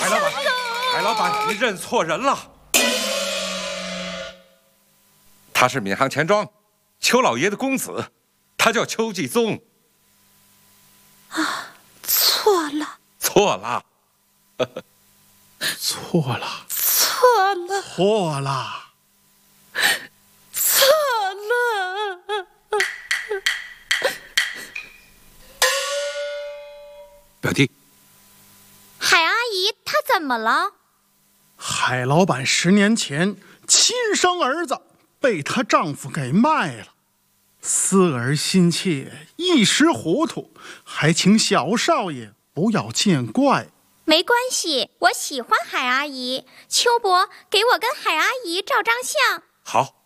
海老板，你认错人了。他是闵行钱庄邱老爷的公子，他叫邱继宗。 啊，错了， 错了， 错了， 错了， 错了， 错了！ 表弟， 海阿姨她怎么了？ 海老板10年前亲生儿子被她丈夫给卖了，思儿心切，一时糊涂，还请小少爷不要见怪。 没关系，我喜欢海阿姨。秋伯，给我跟海阿姨照张相。 好。